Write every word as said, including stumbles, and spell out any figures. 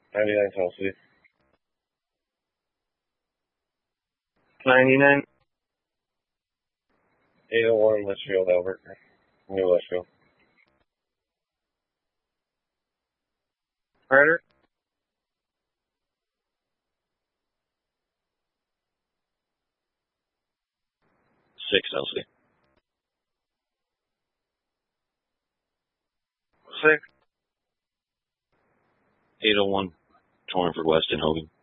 ninety-nine Chelsea. ninety-nine. eight oh one Litchfield, Albert. New Litchfield. Carter. six Chelsea. six. eight oh one Torrenford West in Hogan.